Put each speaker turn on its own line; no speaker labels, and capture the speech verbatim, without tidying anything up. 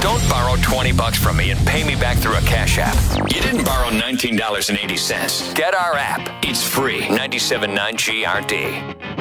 Don't borrow twenty bucks from me and pay me back through a Cash App. You didn't borrow nineteen dollars and eighty cents. Get our app. It's free. ninety-seven point nine G R D.